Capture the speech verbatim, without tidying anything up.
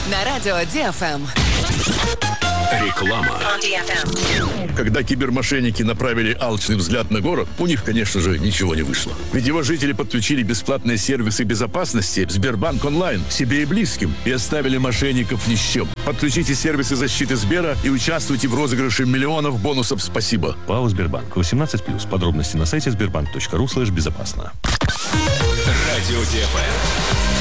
на радио ди эф эм. Реклама. Когда кибермошенники направили алчный взгляд на город, у них, конечно же, ничего не вышло. Ведь его жители подключили бесплатные сервисы безопасности Сбербанк онлайн себе и близким и оставили мошенников ни с чем. Подключите сервисы защиты Сбера и участвуйте в розыгрыше миллионов бонусов «Спасибо». ПАО «Сбербанк». восемнадцать плюс. Подробности на сайте сбербанк точка ру слэш безопасно. Радио ди эф эм.